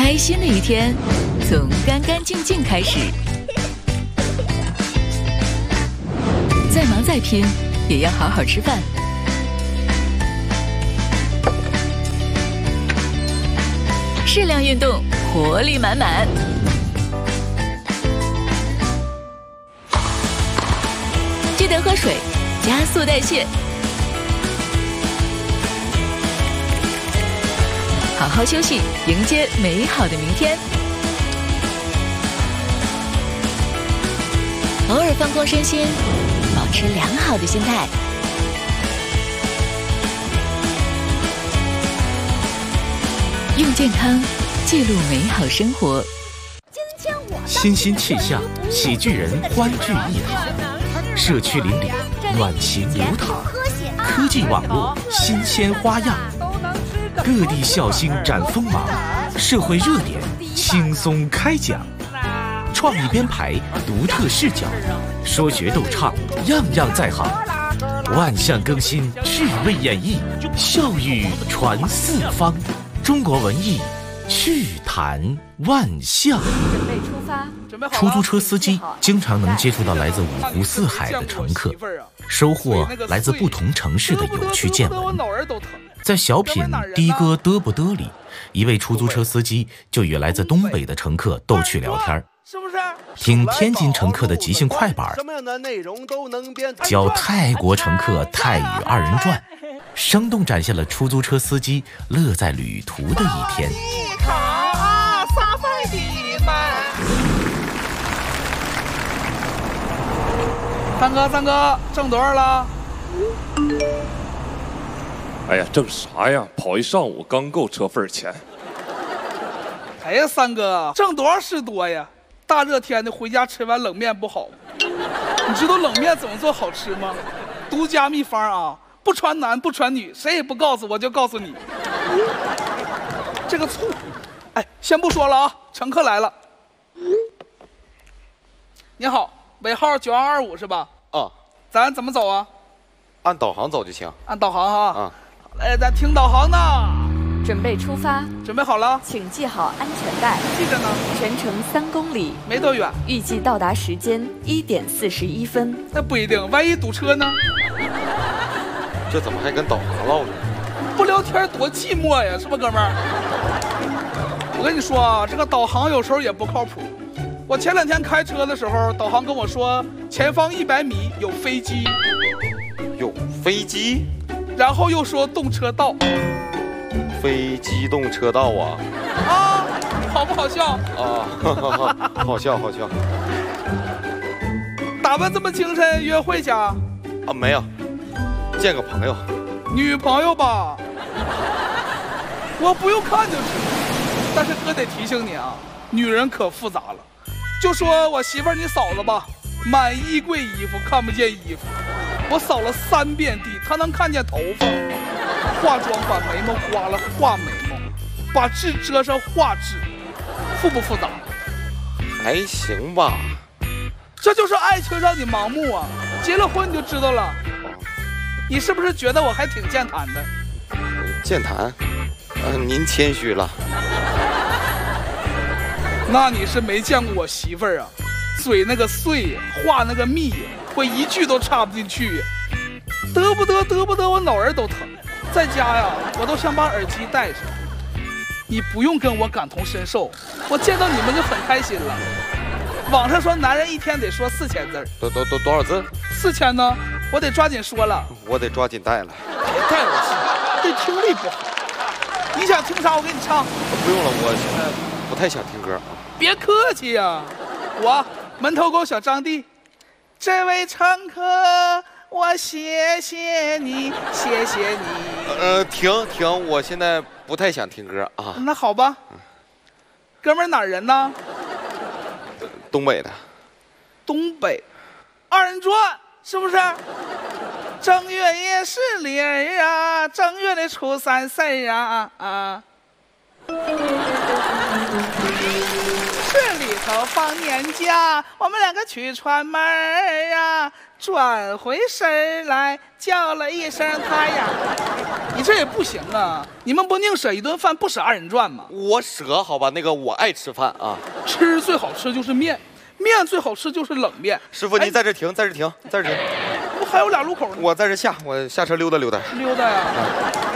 开心的一天从干干净净开始，再忙再拼也要好好吃饭。适量运动，活力满满。记得喝水，加速代谢。好好休息，迎接美好的明天。偶尔放空身心，保持良好的心态。用健康记录美好生活。 新兴气象，喜剧人欢聚一堂，社区邻里暖情流淌，科技网络新鲜花样，各地笑星展锋芒，社会热点轻松开讲，创意编排，独特视角，说学逗唱，样样在行，万象更新，趣味演绎，笑语传四方，中国文艺趣谈万象。出租车司机经常能接触到来自五湖四海的乘客，收获来自不同城市的有趣见闻。在小品《的哥嘚不嘚》里，一位出租车司机就与来自东北的乘客逗趣聊天，听天津乘客的即兴快板，教泰国乘客泰语二人转，生动展现了出租车司机乐在旅途的一天。 三哥，挣多少了？ 哎呀，挣啥呀？跑一上午刚够车份钱。 哎呀，三哥，挣多少是多呀？大热天的回家吃碗冷面不好吗？你知道冷面怎么做好吃吗？独家秘方啊，不传男不传女，谁也不告诉我就告诉你。这个醋，哎，先不说了啊，乘客来了。你好，尾号9225是吧？ 啊， 咱怎么走啊？ 按导航走就行。 按导航哈。 啊。 哎，咱听导航呢。 准备出发。 准备好了。 请系好安全带。 系着呢。 全程3公里。 没多远。 预计到达时间1点41分。 那不一定，万一堵车呢？ 这怎么还跟导航唠呢？ 不聊天多寂寞呀，是吧，哥们儿？我跟你说啊，这个导航有时候也不靠谱。我前2天开车的时候，导航跟我说前方100米有飞机， 有飞机， 然后又说动车道， 非机动车道啊！ 啊，好不好笑？ 啊，好笑好笑。 打扮这么精神，约会去啊？ 啊，没有，见个朋友。 女朋友吧？我不用看就知道，但是哥得提醒你啊，女人可复杂了。就说我媳妇儿你扫了吧，满衣柜衣服看不见衣服，我扫了3遍地，她能看见头发。化妆把眉毛刮了画眉毛，把痣遮上画痣，复不复杂？ 还行吧。 这就是爱情让你盲目啊，结了婚你就知道了。你是不是觉得我还挺健谈的？ 健谈？您谦虚了。 那你是没见过我媳妇儿啊，嘴那个碎呀，话那个密呀，我一句都插不进去呀。得不得，我脑仁都疼。在家呀，我都想把耳机戴上。你不用跟我感同身受，我见到你们就很开心了。网上说男人一天得说4000字。 多少字 ？4000呢，我得抓紧说了。 我得抓紧带了。 别带我去，对听力不好。你想听啥？我给你唱。 不用了，我现在不太想听歌。 别客气呀，我门头沟小张弟，这位乘客，我谢谢你，谢谢你。 停，我现在不太想听歌啊。 那好吧，哥们儿哪儿人呢？ 东北的。 东北，二人转是不是？正月也是里儿啊，正月的初3事啊啊。这里头放年假，我们两个去串门啊，转回身来叫了一声他呀。你这也不行啊！你们不宁舍一顿饭，不舍二人转吗？ 我舍好吧，那个我爱吃饭啊。 吃最好吃就是面，面最好吃就是冷面。 师傅，您在这停，在这停，在这停。 不还有俩路口呢？ 我在这下，我下车溜达溜达。 溜达呀。